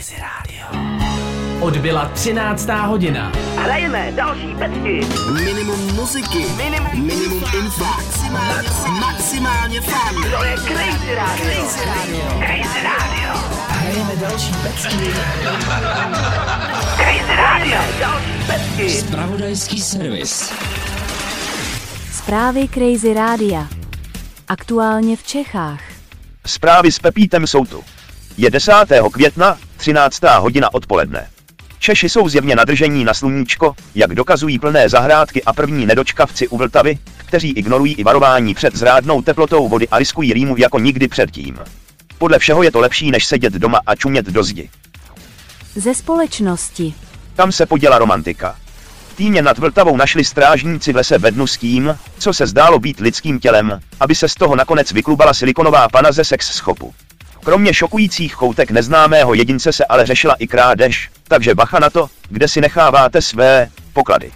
Crazy Radio. Odbyla 13. hodina. Hrajeme další pecky. Minimum muziky. Minimum info. Maximálně fun. To je Crazy Radio. Crazy Radio. Hrajeme další pecky. Crazy Radio. Další pecky. Zpravodajský servis. Zprávy Crazy Rádia. Aktuálně v Čechách. Zprávy s Pepítem jsou tu. Je 10. května, 13. hodina odpoledne. Češi jsou zjevně nadržení na sluníčko, jak dokazují plné zahrádky a první nedočkavci u Vltavy, kteří ignorují i varování před zrádnou teplotou vody a riskují rýmu jako nikdy předtím. Podle všeho je to lepší než sedět doma a čumět do zdi. Ze společnosti. Kam se poděla romantika? V Týně nad Vltavou našli strážníci v lese bednu s tím, co se zdálo být lidským tělem, aby se z toho nakonec vyklubala silikonová pana ze sex shopu. Kromě šokujících choutek neznámého jedince se ale řešila i krádež, takže bacha na to, kde si necháváte své poklady.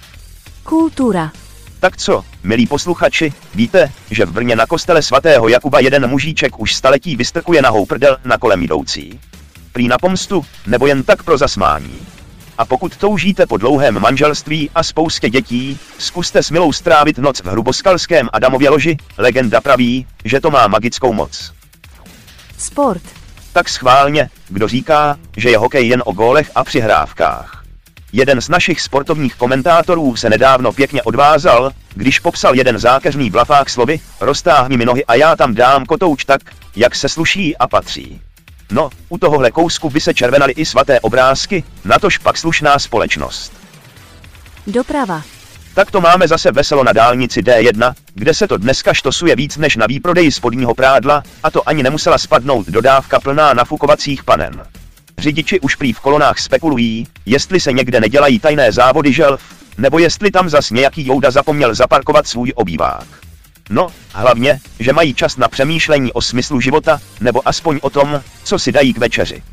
Kultura. Tak co, milí posluchači, víte, že v Brně na kostele svatého Jakuba jeden mužíček už staletí vystrkuje nahou prdel na kolem jdoucí. Prý na pomstu, nebo jen tak pro zasmání. A pokud toužíte po dlouhém manželství a spoustě dětí, zkuste s milou strávit noc v hruboskalském Adamově loži, legenda praví, že to má magickou moc. Sport. Tak schválně, kdo říká, že je hokej jen o gólech a přihrávkách. Jeden z našich sportovních komentátorů se nedávno pěkně odvázal, když popsal jeden zákeřný blafák slovy, roztáhni mi nohy a já tam dám kotouč tak, jak se sluší a patří. No, u tohohle kousku by se červenaly i svaté obrázky, natož pak slušná společnost. Doprava. Tak to máme zase veselo na dálnici D1, kde se to dneska štosuje víc než na výprodeji spodního prádla, a to ani nemusela spadnout dodávka plná nafukovacích panen. Řidiči už prý v kolonách spekulují, jestli se někde nedělají tajné závody želv, nebo jestli tam zas nějaký jouda zapomněl zaparkovat svůj obývák. No, hlavně, že mají čas na přemýšlení o smyslu života, nebo aspoň o tom, co si dají k večeři.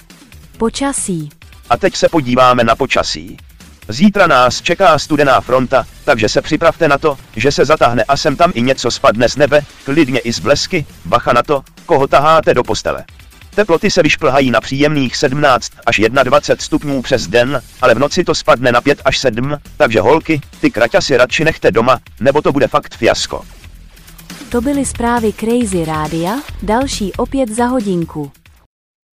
Počasí. A teď se podíváme na počasí. Zítra nás čeká studená fronta, takže se připravte na to, že se zatáhne a sem tam i něco spadne z nebe, klidně i z blesky, bacha na to, koho taháte do postele. Teploty se vyšplhají na příjemných 17 až 21 stupňů přes den, ale v noci to spadne na 5 až 7, takže holky, ty kraťasy radši nechte doma, nebo to bude fakt fiasko. To byly zprávy Crazy Rádia, další opět za hodinku.